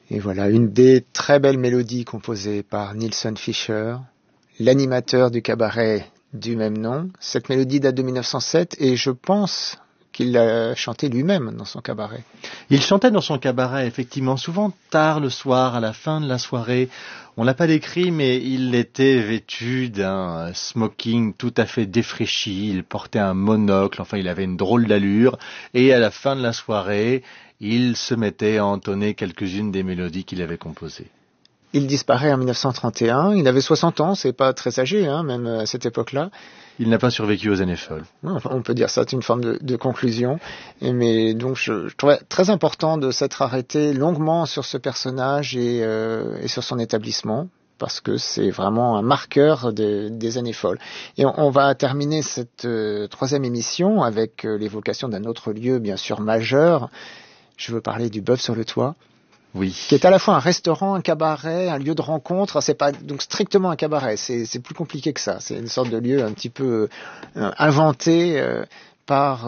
Et voilà, une des très belles mélodies composées par Nilsson Fischer, l'animateur du cabaret du même nom. Cette mélodie date de 1907 et je pense qu'il l'a chantée lui-même dans son cabaret. Il chantait dans son cabaret, effectivement, souvent tard le soir, à la fin de la soirée. On l'a pas décrit, mais il était vêtu d'un smoking tout à fait défraîchi. Il portait un monocle, enfin, il avait une drôle d'allure. Et à la fin de la soirée, il se mettait à entonner quelques-unes des mélodies qu'il avait composées. Il disparaît en 1931, il avait 60 ans, c'est pas très âgé, même à cette époque-là. Il n'a pas survécu aux années folles. On peut dire ça, c'est une forme de conclusion. Mais donc je trouvais très important de s'être arrêté longuement sur ce personnage et sur son établissement, parce que c'est vraiment un marqueur des années folles. Et on va terminer cette troisième émission avec l'évocation d'un autre lieu, bien sûr majeur. Je veux parler du Bœuf sur le Toit. Oui. Qui est à la fois un restaurant, un cabaret, un lieu de rencontre. C'est pas donc strictement un cabaret, c'est plus compliqué que ça. C'est une sorte de lieu un petit peu inventé par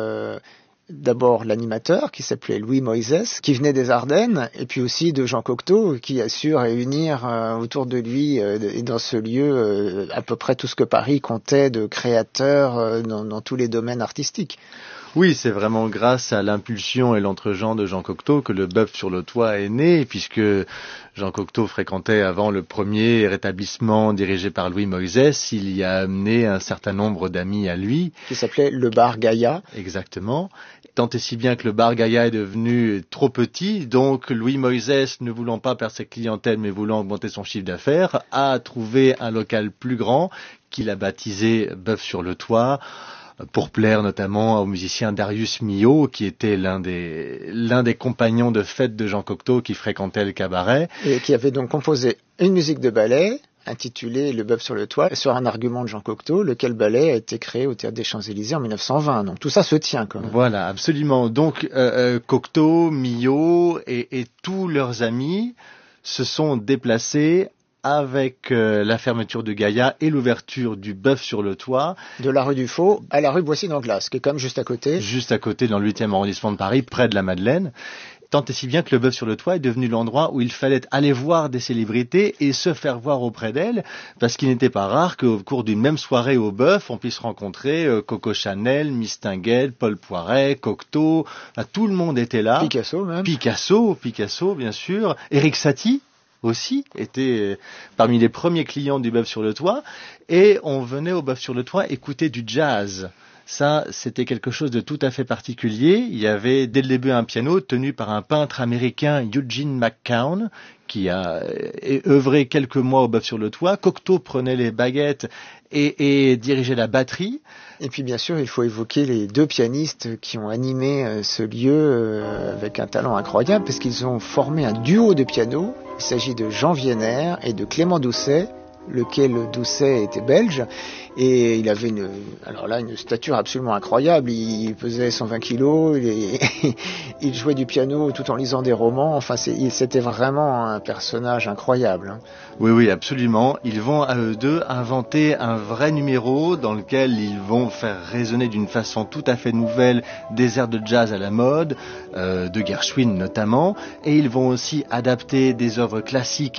d'abord l'animateur qui s'appelait Louis Moïses, qui venait des Ardennes, et puis aussi de Jean Cocteau, qui a su réunir autour de lui et dans ce lieu à peu près tout ce que Paris comptait de créateurs dans tous les domaines artistiques. Oui, c'est vraiment grâce à l'impulsion et l'entre-gens de Jean Cocteau que le Bœuf sur le Toit est né, puisque Jean Cocteau fréquentait avant le premier établissement dirigé par Louis Moïses. Il y a amené un certain nombre d'amis à lui. Qui s'appelait le Bar Gaïa. Exactement. Tant et si bien que le Bar Gaïa est devenu trop petit, donc Louis Moïses, ne voulant pas perdre sa clientèle mais voulant augmenter son chiffre d'affaires, a trouvé un local plus grand qu'il a baptisé Bœuf sur le Toit, pour plaire notamment au musicien Darius Milhaud, qui était l'un des compagnons de fête de Jean Cocteau qui fréquentait le cabaret. Et qui avait donc composé une musique de ballet intitulée Le Bœuf sur le Toit, sur un argument de Jean Cocteau, lequel ballet a été créé au Théâtre des Champs-Élysées en 1920. Donc tout ça se tient quand même. Voilà, absolument. Donc Cocteau, Milhaud et tous leurs amis se sont déplacés avec la fermeture de Gaïa et l'ouverture du Bœuf sur le Toit. De la rue du Faux à la rue Boissy-d'Anglas, qui est comme juste à côté. Juste à côté, dans le 8e arrondissement de Paris, près de la Madeleine. Tant et si bien que le Bœuf sur le Toit est devenu l'endroit où il fallait aller voir des célébrités et se faire voir auprès d'elles, parce qu'il n'était pas rare qu'au cours d'une même soirée au Bœuf, on puisse rencontrer Coco Chanel, Mistinguett, Paul Poiret, Cocteau, tout le monde était là. Picasso même. Picasso, bien sûr. Éric Satie aussi était parmi les premiers clients du Bœuf sur le Toit, et on venait au Bœuf sur le Toit écouter du jazz. Ça, c'était quelque chose de tout à fait particulier. Il y avait dès le début un piano tenu par un peintre américain, Eugene McCown, qui a œuvré quelques mois au Bœuf sur le Toit. Cocteau prenait les baguettes et dirigeait la batterie. Et puis bien sûr, il faut évoquer les deux pianistes qui ont animé ce lieu avec un talent incroyable, parce qu'ils ont formé un duo de piano. Il s'agit de Jean Vienner et de Clément Doucet, lequel Doucet était belge, et il avait une stature absolument incroyable. Il pesait 120 kilos, il jouait du piano tout en lisant des romans. Enfin, c'était vraiment un personnage incroyable. Oui, absolument. Ils vont à eux deux inventer un vrai numéro dans lequel ils vont faire résonner d'une façon tout à fait nouvelle des airs de jazz à la mode, de Gershwin notamment, et ils vont aussi adapter des œuvres classiques